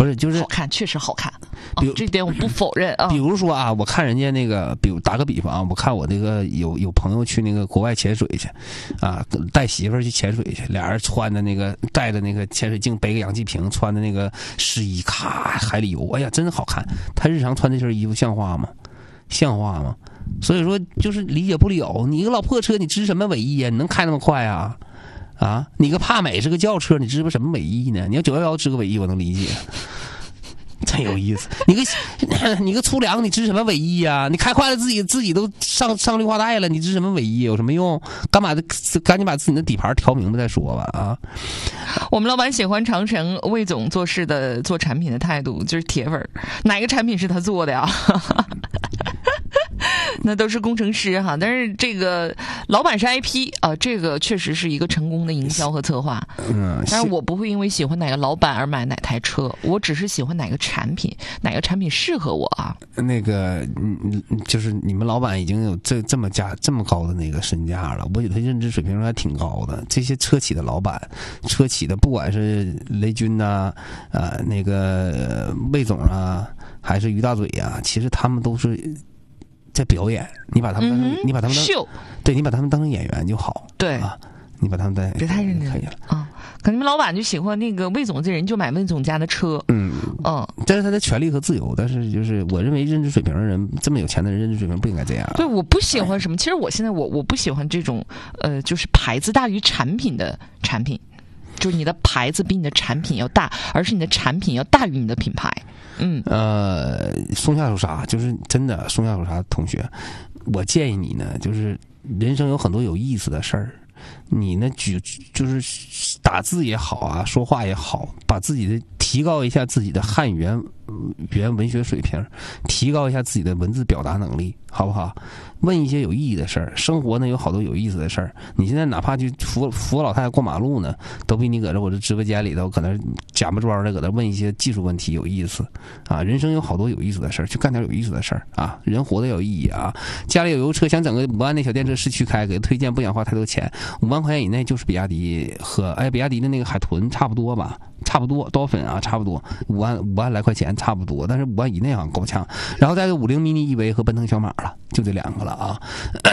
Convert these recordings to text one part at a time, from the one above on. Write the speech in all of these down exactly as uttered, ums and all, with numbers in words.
是就是好看，确实好看， 比如、 哦、这点我不否认啊。 比如说啊，我看人家那个，比如打个比方啊，我看我那个有有朋友去那个国外潜水去，啊，带媳妇儿去潜水去，俩人穿的那个带着那个潜水镜，背个氧气瓶，穿的那个湿衣，咔海里游，哎呀，真好看。他日常穿这身衣服像话吗？像话吗？所以说就是理解不了，你一个老破车，你知什么伟意啊？你能开那么快啊？啊，你个帕美是个轿车，你知不什么伟意呢？你要九幺幺知个伟意，我能理解。真有意思，你个你个粗粮，你知什么伟意啊？你开快了，自己自己都上上绿化带了，你知什么伟意？有什么用？干嘛的？赶紧把自己的底盘调明白再说吧啊！ 我们老板喜欢长城魏总做事的做产品的态度，就是铁粉，哪个产品是他做的呀？那都是工程师哈，但是这个老板是 I P 啊，这个确实是一个成功的营销和策划。嗯，但是我不会因为喜欢哪个老板而买哪台车，我只是喜欢哪个产品，哪个产品适合我啊。 那个，嗯，就是你们老板已经有这这么价这么高的那个身价了，我觉得他认知水平还挺高的。这些车企的老板，车企的不管是雷军呐、啊，呃，那个魏总啊，还是于大嘴呀、啊，其实他们都是在表演，你把他们当成、嗯、你把他们当秀， 对你把他们当成演员就好。 对啊，你把他们当别太认真可以了啊。可你们老板就喜欢那个魏总这人，就买魏总家的车。 嗯嗯， 这是他的权利和自由，但是就是我认为认知水平的人，这么有钱的人认知水平不应该这样。 对，我不喜欢什么。其实我现在我我不喜欢这种呃，就是牌子大于产品的产品。就是你的牌子比你的产品要大，而是你的产品要大于你的品牌。嗯， 呃，松下有啥？就是真的，松下有啥？同学，我建议你呢，就是人生有很多有意思的事儿，你呢举就是打字也好啊，说话也好，把自己的提高一下自己的汉语言语言文学水平，提高一下自己的文字表达能力，好不好？问一些有意义的事儿，生活呢有好多有意思的事儿。你现在哪怕去扶扶老太太过马路呢，都比你搁这我这直播间里头可能假模装的搁那问一些技术问题有意思啊！人生有好多有意思的事儿，去干点有意思的事儿啊！人活得有意义啊！家里有油车，想整个五万的小电车市区开，给他推荐不想花太多钱，五万块钱以内就是比亚迪和哎比亚迪的那个海豚差不多吧。差不多多分啊，差不多五万五万来块钱差不多，但是五万以内好像够呛。然后再就五菱 mini E V 和奔腾小马了，就这两个了啊。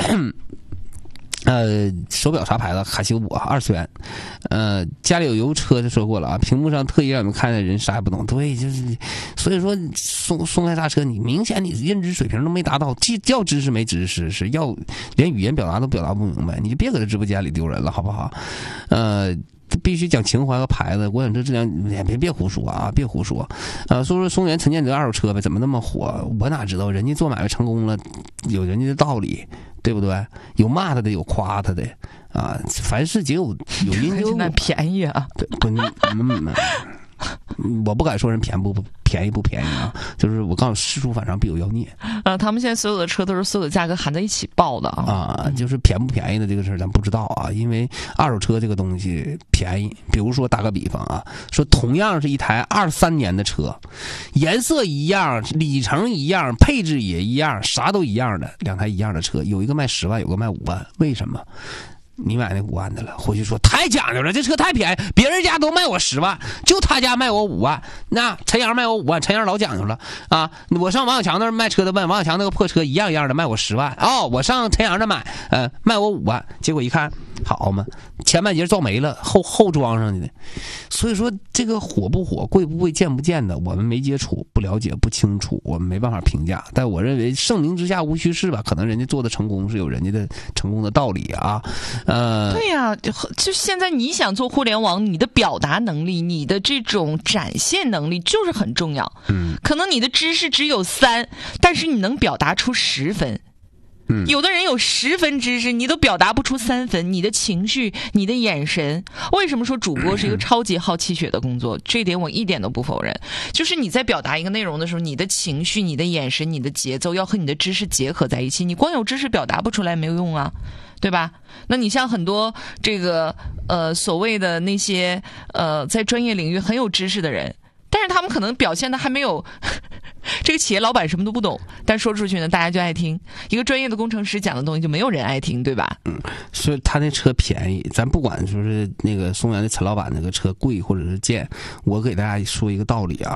呃，手表啥牌子？卡西欧啊，二次元。呃，家里有油车就说过了啊，屏幕上特意让你们看的人啥也不懂。对，就是所以说松松开刹车，你明显你认知水平都没达到，既要知识没知识，是要连语言表达都表达不明白，你就别搁这直播间里丢人了，好不好？呃。必须讲情怀和牌子，国产车质量别别胡说啊，别胡说，啊，说说松原陈建德二手车呗，怎么那么火？我哪知道？人家做买卖成功了，有人家的道理，对不对？有骂他的，有夸他的，啊，凡事皆有有因就那便宜啊， 对，不，嗯。我不敢说人便宜不便宜不便宜啊，就是我告诉事出反常必有妖孽啊。他们现在所有的车都是所有的价格含在一起报的啊， 啊，就是便不便宜的这个事儿咱不知道啊，因为二手车这个东西便宜，比如说打个比方啊，说同样是一台二三年的车，颜色一样，里程一样，配置也一样，啥都一样的，两台一样的车，有一个卖十万，有个卖五万，为什么？你买那五万的了，回去说太讲究了，这车太便宜，别人家都卖我十万，就他家卖我五万。那陈阳卖我五万，陈阳老讲究了啊！我上王小强那儿卖车的问王小强那个破车一样一样的卖我十万哦，我上陈阳那买，呃，卖我五万，结果一看好嘛，前半截撞没了，后后装上去的。所以说这个火不火、贵不贵、贱不贱的，我们没接触、不了解、不清楚，我们没办法评价。但我认为盛名之下无虚事吧，可能人家做的成功是有人家的成功的道理啊。呃， 对呀、啊，就现在你想做互联网，你的表达能力、你的这种展现能力就是很重要。 嗯， 可能你的知识只有三，但是你能表达出十分。 嗯， 有的人有十分知识，你都表达不出三分，你的情绪、你的眼神。为什么说主播是一个超级耗气血的工作？这点我一点都不否认。就是你在表达一个内容的时候，你的情绪、你的眼神、你的节奏要和你的知识结合在一起。你光有知识表达不出来没有用啊，对吧？那你像很多这个呃所谓的那些呃在专业领域很有知识的人，但是他们可能表现的还没有这个企业老板什么都不懂，但说出去呢大家就爱听。一个专业的工程师讲的东西就没有人爱听，对吧？ 嗯，所以他那车便宜，咱不管说是那个松原的陈老板那个车贵或者是贱，我给大家说一个道理啊。